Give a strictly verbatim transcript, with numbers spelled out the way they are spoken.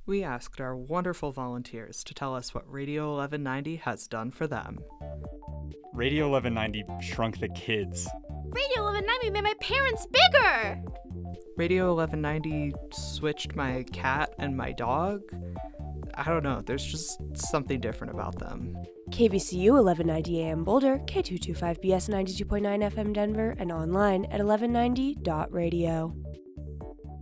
We asked our wonderful volunteers to tell us what Radio eleven ninety has done for them. Radio eleven ninety shrunk the kids. Radio eleven ninety made my parents bigger! Radio eleven ninety switched my cat and my dog. I don't know, there's just something different about them. K V C U eleven ninety A M Boulder, K two twenty-five B S ninety-two point nine F M Denver, and online at eleven ninety dot radio.